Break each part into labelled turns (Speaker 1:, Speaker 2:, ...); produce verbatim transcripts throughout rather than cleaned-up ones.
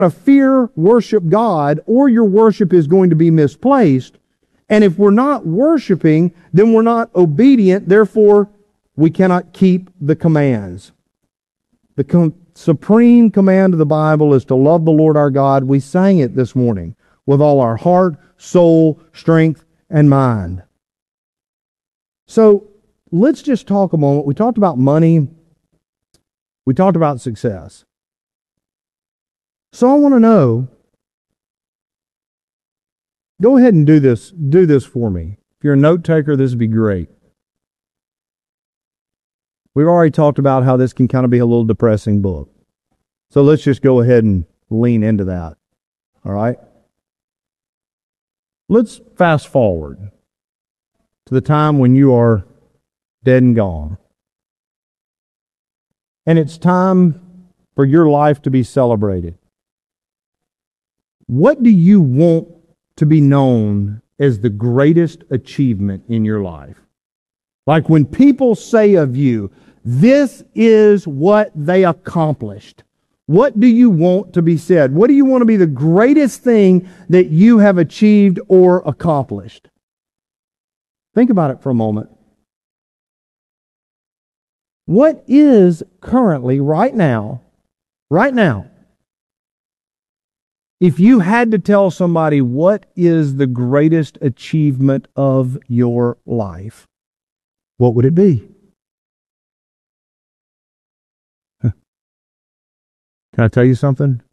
Speaker 1: to fear worship God, or your worship is going to be misplaced. And if we're not worshiping, then we're not obedient. Therefore, we cannot keep the commands. The com- supreme command of the Bible is to love the Lord our God. We sang it this morning with all our heart, soul, strength, and mind. So let's just talk a moment. We talked about money. We talked about success. So I want to know, go ahead and do this. Do this for me. If you're a note taker, this would be great. We've already talked about how this can kind of be a little depressing book. So let's just go ahead and lean into that. All right? Let's fast forward to the time when you are dead and gone. And it's time for your life to be celebrated. What do you want to be known as the greatest achievement in your life? Like when people say of you, this is what they accomplished. What do you want to be said? What do you want to be the greatest thing that you have achieved or accomplished? Think about it for a moment. What is currently, right now, right now, if you had to tell somebody what is the greatest achievement of your life, what would it be? Huh. Can I tell you something?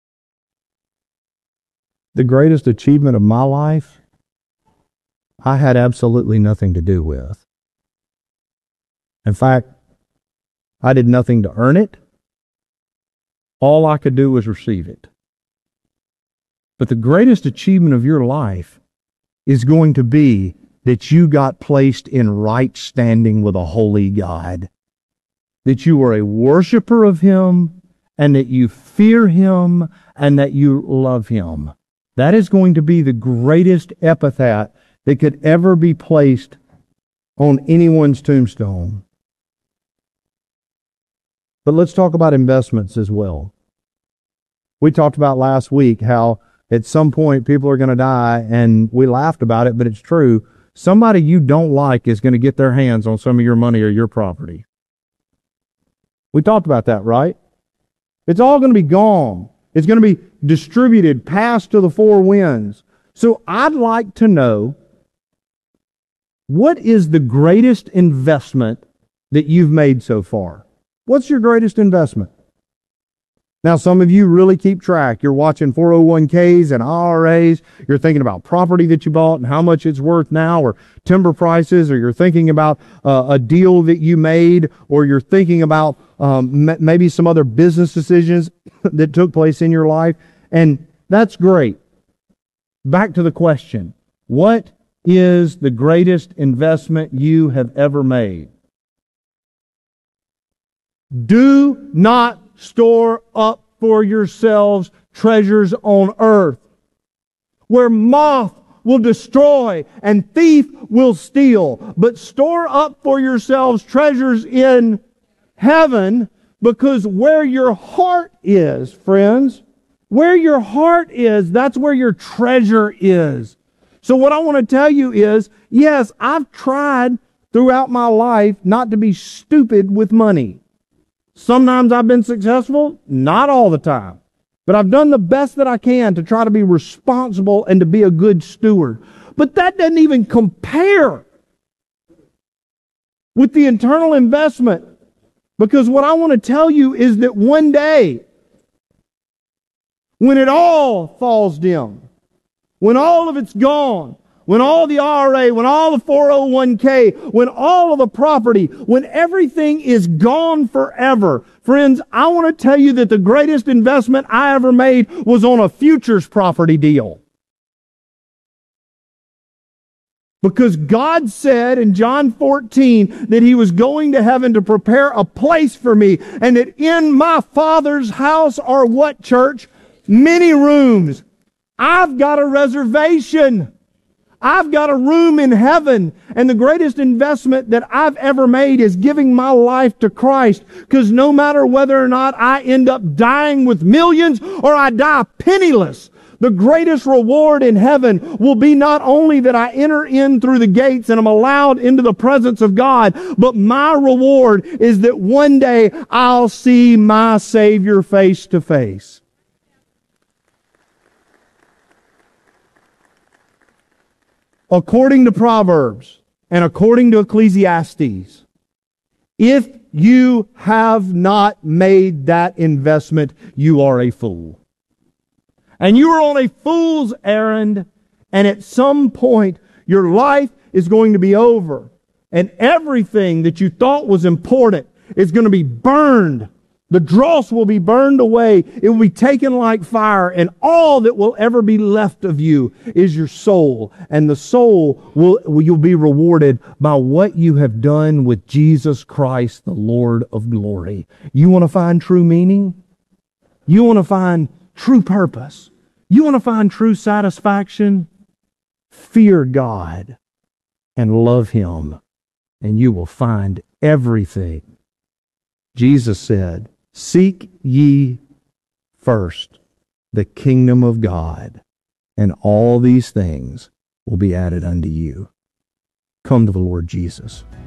Speaker 1: The greatest achievement of my life, I had absolutely nothing to do with. In fact, I did nothing to earn it. All I could do was receive it. But the greatest achievement of your life is going to be that you got placed in right standing with a holy God. That you are a worshiper of Him, and that you fear Him, and that you love Him. That is going to be the greatest epithet that could ever be placed on anyone's tombstone. But let's talk about investments as well. We talked about last week how at some point people are going to die, and we laughed about it, but it's true. Somebody you don't like is going to get their hands on some of your money or your property. We talked about that, right? It's all going to be gone. It's going to be distributed, passed to the four winds. So I'd like to know, what is the greatest investment that you've made so far? What's your greatest investment? Now, some of you really keep track. You're watching four oh one k's and I R A's. You're thinking about property that you bought and how much it's worth now, or timber prices, or you're thinking about uh, a deal that you made, or you're thinking about um, m- maybe some other business decisions that took place in your life. And that's great. Back to the question. What is the greatest investment you have ever made? Do not store up for yourselves treasures on earth, where moth will destroy and thief will steal. But store up for yourselves treasures in heaven, because where your heart is, friends, where your heart is, that's where your treasure is. So what I want to tell you is, yes, I've tried throughout my life not to be stupid with money. Sometimes I've been successful, not all the time. But I've done the best that I can to try to be responsible and to be a good steward. But that doesn't even compare with the eternal investment. Because what I want to tell you is that one day, when it all falls dim, when all of it's gone, when all the I R A, when all the four oh one k, when all of the property, when everything is gone forever, friends, I want to tell you that the greatest investment I ever made was on a futures property deal. Because God said in John fourteen that He was going to heaven to prepare a place for me, and that in my Father's house are what, church? Many rooms. I've got a reservation. I've got a room in heaven, and the greatest investment that I've ever made is giving my life to Christ, because no matter whether or not I end up dying with millions or I die penniless, the greatest reward in heaven will be not only that I enter in through the gates and I'm allowed into the presence of God, but my reward is that one day I'll see my Savior face to face. According to Proverbs and according to Ecclesiastes, if you have not made that investment, you are a fool. And you are on a fool's errand, and at some point your life is going to be over, and everything that you thought was important is going to be burned. The dross will be burned away. It will be taken like fire, and all that will ever be left of you is your soul. And the soul will, you'll be rewarded by what you have done with Jesus Christ, the Lord of glory. You want to find true meaning? You want to find true purpose? You want to find true satisfaction? Fear God and love Him, and you will find everything. Jesus said, "Seek ye first the kingdom of God, and all these things will be added unto you." Come to the Lord Jesus.